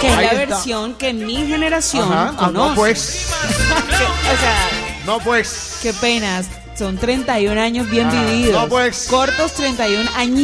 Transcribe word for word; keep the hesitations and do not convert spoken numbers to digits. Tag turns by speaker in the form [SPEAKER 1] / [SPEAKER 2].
[SPEAKER 1] Que es
[SPEAKER 2] Ahí
[SPEAKER 1] la
[SPEAKER 2] está.
[SPEAKER 1] versión que mi generación
[SPEAKER 2] Ajá. Ah,
[SPEAKER 1] conoce.
[SPEAKER 2] no, pues.
[SPEAKER 1] O sea,
[SPEAKER 2] No, pues.
[SPEAKER 1] qué penas. Son treinta y un años bien
[SPEAKER 2] Ah,
[SPEAKER 1] vividos.
[SPEAKER 2] no, pues.
[SPEAKER 1] Cortos treinta y un añitos.